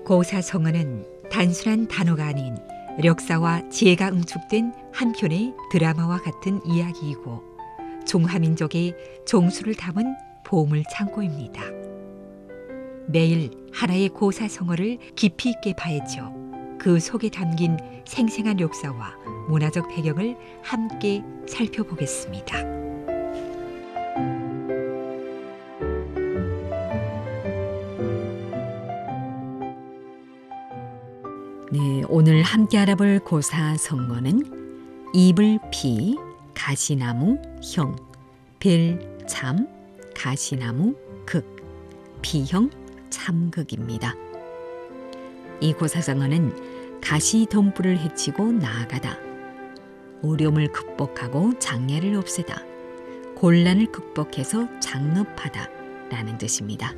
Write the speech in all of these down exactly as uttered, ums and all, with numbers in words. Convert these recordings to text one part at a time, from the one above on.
고사성어는 단순한 단어가 아닌 력사와 지혜가 응축된 한 편의 드라마와 같은 이야기이고 중화민족의 종수를 담은 보물 창고입니다. 매일 하나의 고사성어를 깊이 있게 봐야죠. 그 속에 담긴 생생한 역사와 문화적 배경을 함께 살펴보겠습니다. 네, 오늘 함께 알아볼 고사성어는 이불피, 가시나무, 형, 벨참, 가시나무, 극, 비형, 참극입니다. 이 고사성어는 가시덤불을 헤치고 나아가다, 어려움을 극복하고 장애를 없애다, 곤란을 극복해서 장업하다 라는 뜻입니다.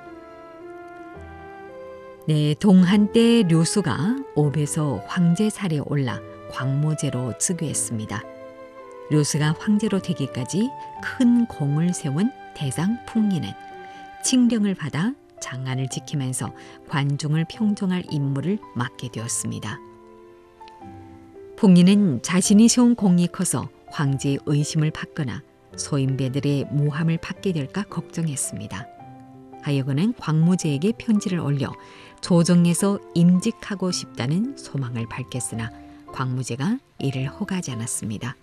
네, 동한 때 류수가 옥에서 황제살에 올라 광무제로 즉위했습니다. 류수가 황제로 되기까지 큰 공을 세운 대장 풍리는 칙령을 받아 장안을 지키면서 관중을 평정할 임무를 맡게 되었습니다. 풍리는 자신이 세운 공이 커서 황제의 의심을 받거나 소인배들의 모함을 받게 될까 걱정했습니다. 하여 그는 광무제에게 편지를 올려 조정에서 임직하고 싶다는 소망을 밝혔으나 광무제가 이를 허가하지 않았습니다.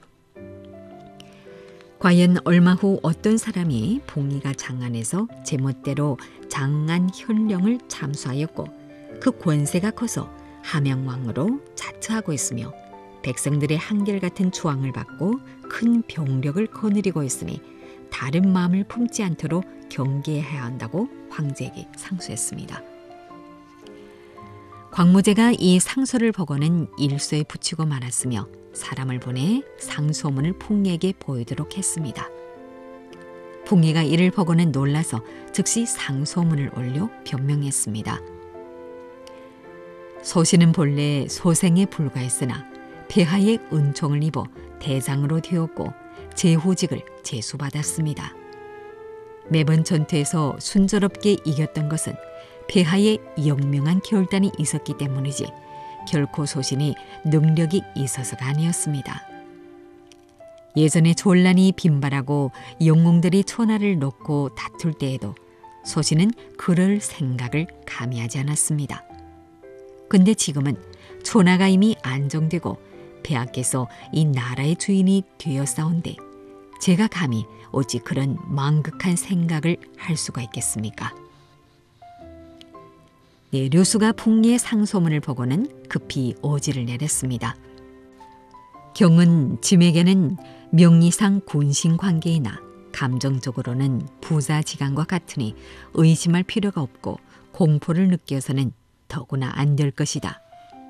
과연 얼마 후 어떤 사람이 풍리가 장안에서 제멋대로 장안 현령을 참수하였고 그 권세가 커서 함양왕으로 자처하고 있으며 백성들의 한결같은 추앙을 받고 큰 병력을 거느리고 있으니 다른 마음을 품지 않도록 경계해야 한다고 황제에게 상소했습니다. 광무제가 이 상소를 보고는 일소에 붙이고 말았으며 사람을 보내 상소문을 풍리에게 보이도록 했습니다. 풍리가 이를 보고는 놀라서 즉시 상소문을 올려 변명했습니다. 소신은 본래 소생에 불과했으나 폐하의 은총을 입어 대장으로 되었고 제후직을 제수받았습니다. 매번 전투에서 순조롭게 이겼던 것은 폐하의 영명한 결단이 있었기 때문이지 결코 소신이 능력이 있어서가 아니었습니다. 예전에 존란이 빈발하고 영웅들이 천하를 놓고 다툴 때에도 소신은 그럴 생각을 감히 하지 않았습니다. 근데 지금은 천하가 이미 안정되고 폐하께서 이 나라의 주인이 되었사온데 제가 감히 어찌 그런 망극한 생각을 할 수가 있겠습니까? 네, 류수가 풍리의 상소문을 보고는 급히 오지를 내렸습니다. 경은 짐에게는 명리상 군신 관계이나 감정적으로는 부자지간과 같으니 의심할 필요가 없고 공포를 느껴서는 더구나 안 될 것이다.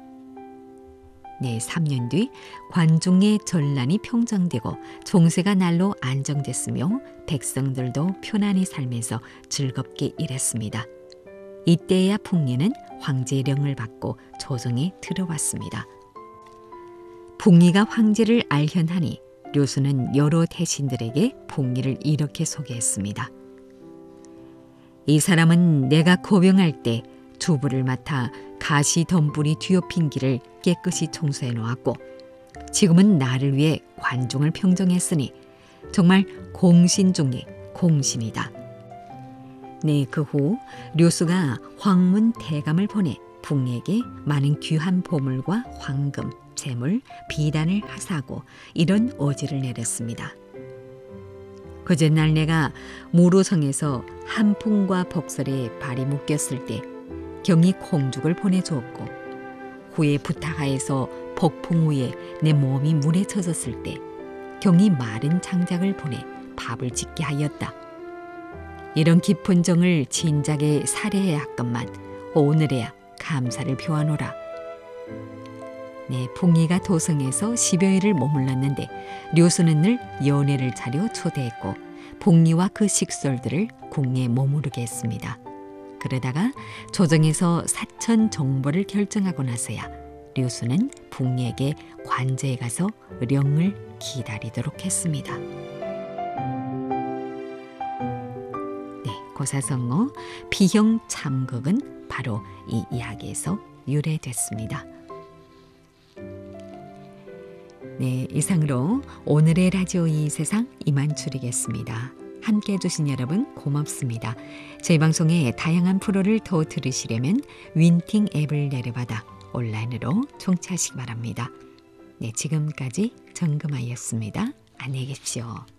네, 삼 년 뒤 관중의 전란이 평정되고 종세가 날로 안정됐으며 백성들도 편안히 살면서 즐겁게 일했습니다. 이때야 풍리는 황제령을 받고 조정에 들어왔습니다. 풍리가 황제를 알현하니 류수는 여러 대신들에게 풍리를 이렇게 소개했습니다. 이 사람은 내가 고병할 때 주부를 맡아 가시덤불이 뒤엎인 길을 깨끗이 청소해 놓았고 지금은 나를 위해 관중을 평정했으니 정말 공신 중에 공신이다. 네, 그 후 류수가 황문 대감을 보내 풍리에게 많은 귀한 보물과 황금, 재물, 비단을 하사하고 이런 오지를 내렸습니다. 그 전날 내가 무로성에서 한풍과 복설에 발이 묶였을 때 경이 콩죽을 보내주었고 후에 부타하에서 복풍 후에 내 몸이 물에 젖었을 때 경이 마른 장작을 보내 밥을 짓게 하였다. 이런 깊은 정을 진작에 살해해야 했건만 오늘에야 감사를 표하노라. 네, 풍리가 도성에서 십여일을 머물렀는데 류수는 늘 연회를 차려 초대했고 풍리와 그 식솔들을 궁리에 머무르게 했습니다. 그러다가 조정에서 사천 정보를 결정하고 나서야 류수는 풍리에게 관저에 가서 령을 기다리도록 했습니다. 네, 고사성어 비형 참극은 바로 이 이야기에서 유래됐습니다. 네, 이상으로 오늘의 라디오 이 세상 이만 줄이겠습니다. 함께 해주신 여러분 고맙습니다. 저희 방송의 다양한 프로를 더 들으시려면 윈팅 앱을 내려받아 온라인으로 청취하시기 바랍니다. 네, 지금까지 정금아였습니다. 안녕히 계십시오.